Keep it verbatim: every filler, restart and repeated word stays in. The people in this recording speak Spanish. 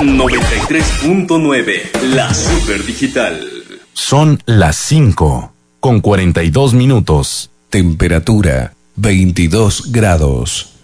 noventa y tres punto nueve, la Super Digital. Son las cinco con cuarenta y dos minutos. Temperatura veintidós grados.